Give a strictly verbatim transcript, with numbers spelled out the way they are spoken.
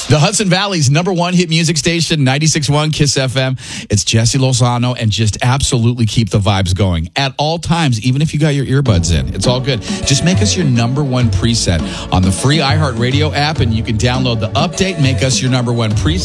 The Hudson Valley's number one hit music station, ninety-six point one KISS F M. It's Jesse Lozano, and just absolutely keep the vibes going at all times, even if you got your earbuds in. It's all good. Just make us your number one preset on the free iHeartRadio app, and you can download the update, make us your number one preset.